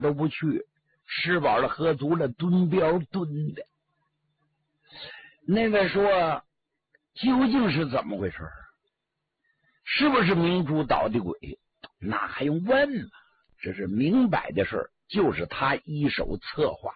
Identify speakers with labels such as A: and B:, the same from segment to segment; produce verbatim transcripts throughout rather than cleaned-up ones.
A: 都不去，吃饱了喝足了，蹲膘蹲的。那位说，究竟是怎么回事？是不是明珠捣的鬼？那还用问吗？这是明摆的事儿，就是他一手策划的。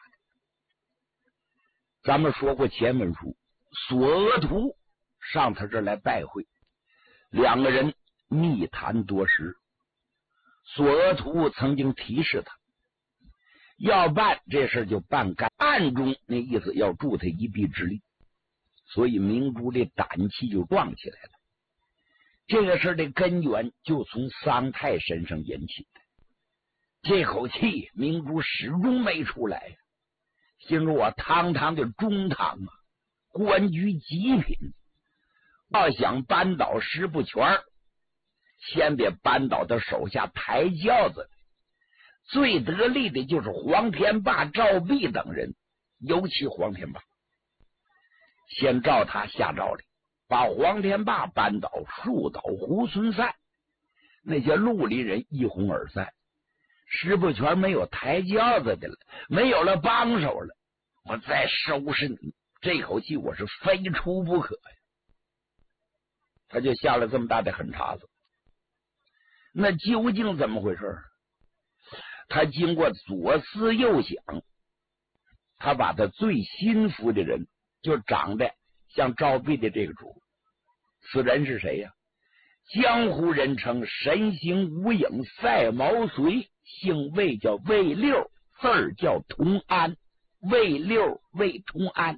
A: 咱们说过前文书，索额图上他这儿来拜会，两个人密谈多时。索额图曾经提示他，要办这事就办干，暗中那意思要助他一臂之力，所以明珠的胆气就壮起来了。这个事的根源就从桑泰身上引起的，这口气明珠始终没出来呀。心说我堂堂的中堂啊，官居极品，要想扳倒石不全，先得扳倒他手下抬轿子的，最得力的就是黄天霸、赵弼等人，尤其黄天霸。先照他下诏令，把黄天霸扳倒，树倒猢狲散，那些陆离人一哄而散。石不全没有抬轿子的了，没有了帮手了，我再收拾你，这口气我是非出不可呀！他就下了这么大的狠茬子。那究竟怎么回事？他经过左思右想，他把他最心服的人，就长得像赵弼的这个主，此人是谁呀？江湖人称神行无影赛毛遂，姓魏叫魏六，字儿叫同安，魏六魏同安。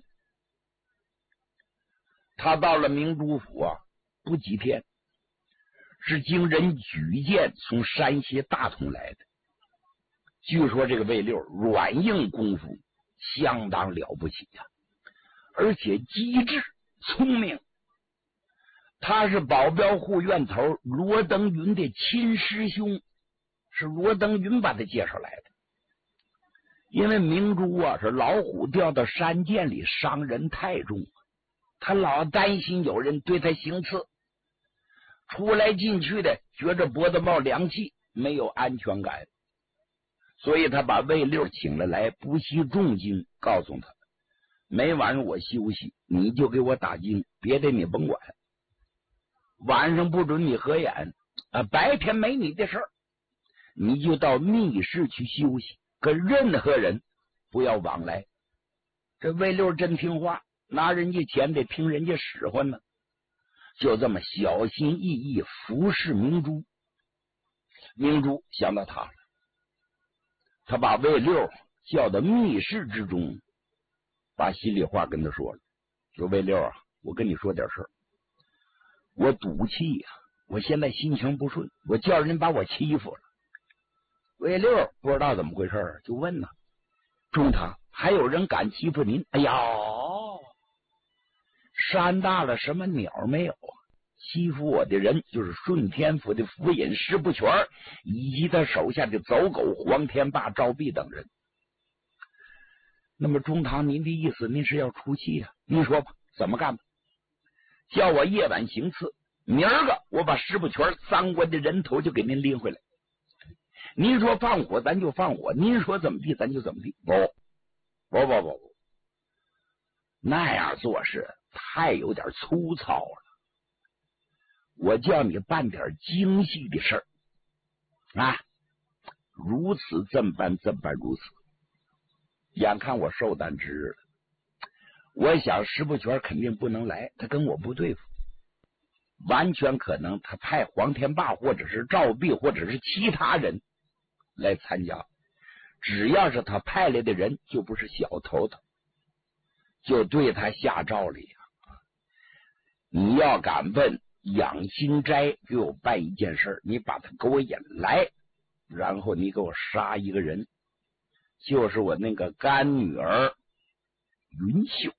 A: 他到了明珠府啊，不几天，是经人举荐从山西大同来的。据说这个魏六软硬功夫相当了不起呀、啊，而且机智聪明。他是保镖护院头罗登云的亲师兄，是罗登云把他介绍来的。因为明珠啊是老虎掉到山涧里，伤人太重，他老担心有人对他行刺，出来进去的觉着脖子冒凉气，没有安全感，所以他把魏六请了来，不惜重金告诉他，每晚上我休息，你就给我打经，别的你甭管，晚上不准你合眼啊，白天没你的事儿，你就到密室去休息，跟任何人不要往来。这魏六真听话，拿人家钱得听人家使唤呢，就这么小心翼翼服侍明珠。明珠想到他了，他把魏六叫到密室之中，把心里话跟他说了，说魏六啊，我跟你说点事儿，我赌气呀、啊，我现在心情不顺，我叫人把我欺负了。魏六不知道怎么回事，就问呢，中堂还有人敢欺负您？哎呀，山大了什么鸟没有啊？欺负我的人就是顺天府的府尹石不全，以及他手下的走狗黄天霸、赵弼等人。那么中堂您的意思，您是要出气啊？您说吧，怎么干吧？叫我夜晚行刺，明儿个我把石不全三关的人头就给您拎回来。您说放火咱就放火，您说怎么地咱就怎么地。不不不不不，那样做事太有点粗糙了。我叫你办点精细的事儿啊，如此这般这般如此。眼看我寿诞之日了，我想石不全肯定不能来，他跟我不对付，完全可能他派黄天霸或者是赵弼或者是其他人来参加，只要是他派来的人就不是小头头，就对他下诏了呀。你要敢问养心斋给我办一件事，你把他给我引来，然后你给我杀一个人，就是我那个干女儿云秀。